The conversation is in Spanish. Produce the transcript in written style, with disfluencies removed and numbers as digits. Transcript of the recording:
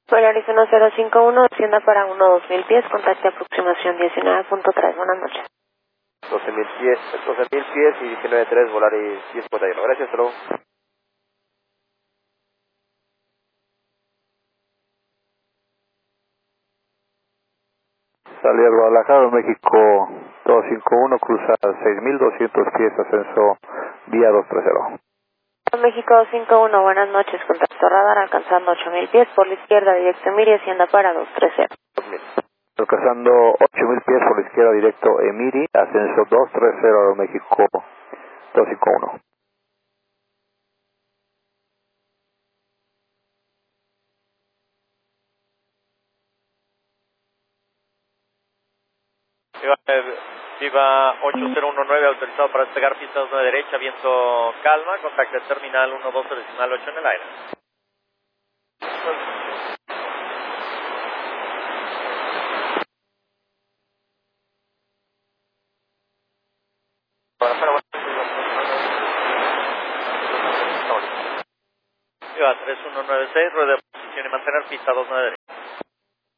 Polaris 1051, descienda para 1-2000 pies, contacte aproximación 19.3, buenas noches. 12.000 pies y 19.3, Volaris 1051. Gracias, hasta luego. Salida Guadalajara, México 251, cruza 6.200 pies, ascenso vía 230. México 251, buenas noches, contacto radar alcanzando 8000 pies por la izquierda, directo Emiri, ascienda para 230. Alcanzando 8.000 pies por la izquierda, directo Emiri, ascenso 230, México 251. Viva 8019, autorizado para despegar pista 2 derecha, viento calma, contacto terminal 12.8 en el aire. Viva 3196, rueda de posición y mantener pista 2 derecha.